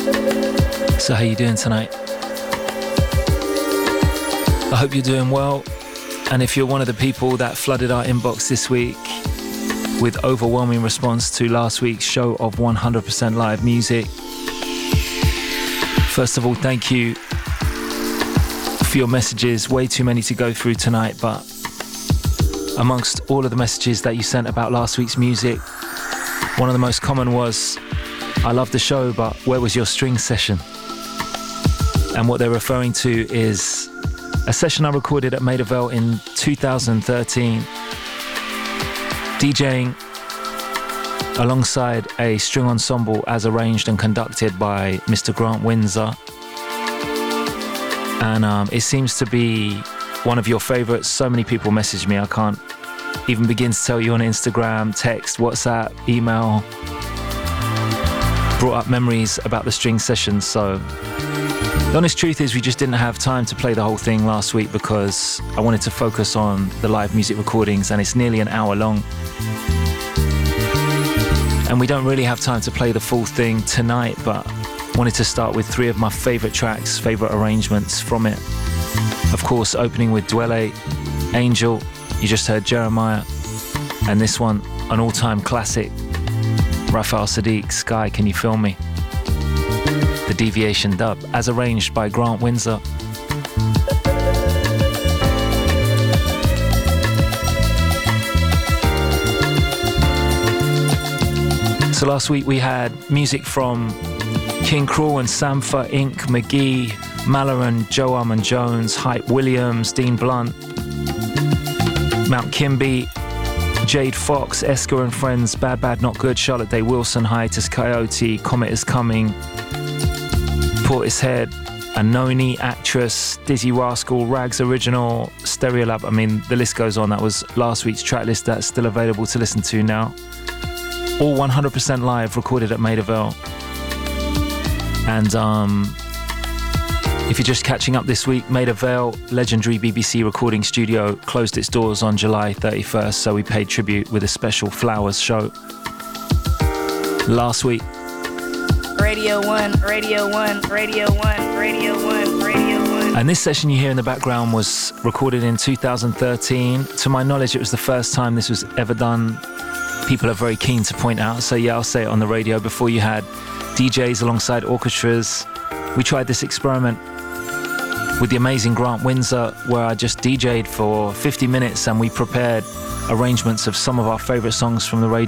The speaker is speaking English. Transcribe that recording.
So how you doing tonight? I hope you're doing well. And if you're one of the people that flooded our inbox this week with overwhelming response to last week's show of 100% live music, first of all, thank you for your messages. Way too many to go through tonight, but amongst all of the messages that you sent about last week's music, one of the most common was, I love the show, but where was your string session? And what they're referring to is a session I recorded at Maida Vale in 2013, DJing alongside a string ensemble as arranged and conducted by Mr. Grant Windsor. And it seems to be one of your favorites. So many people message me, I can't even begin to tell you on Instagram, text, WhatsApp, email. Brought up memories about the string sessions. So the honest truth is we just didn't have time to play the whole thing last week because I wanted to focus on the live music recordings, and it's nearly an hour long. And we don't really have time to play the full thing tonight, but wanted to start with 3 of my favorite tracks, favorite arrangements from it. Of course, opening with Dwele, Angel, you just heard Jeremiah, and this one, an all-time classic, Raphael Sadiq, Sky, Can You Feel Me? The Deviation dub, as arranged by Grant Windsor. So last week we had music from King Krul and Sampha, Inc., McGee, Malloran, Joe Armand Jones, Hype Williams, Dean Blunt, Mount Kimby, Jade Fox, Esker and Friends, Bad Bad Not Good, Charlotte Day Wilson, Hiatus Coyote, Comet Is Coming, Portishead, Anoni, Actress, Dizzy Rascal, Rags Original, Stereolab. I mean, the list goes on. That was last week's track list that's still available to listen to now. All 100% live, recorded at Maida Vale. And if you're just catching up this week, Maida Vale, legendary BBC recording studio, closed its doors on July 31st, so we paid tribute with a special Flowers show last week. Radio 1, Radio 1, Radio 1, Radio 1, Radio 1. And this session you hear in the background was recorded in 2013. To my knowledge, it was the first time this was ever done. People are very keen to point out, so yeah, I'll say it on the radio. Before, you had DJs alongside orchestras. We tried this experiment with the amazing Grant Windsor, where I just DJ'd for 50 minutes and we prepared arrangements of some of our favorite songs from the radio.